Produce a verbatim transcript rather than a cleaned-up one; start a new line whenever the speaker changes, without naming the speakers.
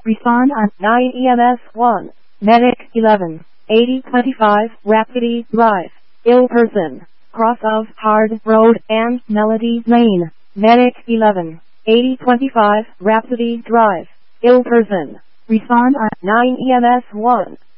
Respond on nine E M S one. Medic eleven. eighty twenty-five Rhapsody Drive. Ill person. Cross of Hard Road and Melody Lane. Medic eleven. eighty twenty-five Rhapsody Drive. Ill person. Respond on nine E M S one.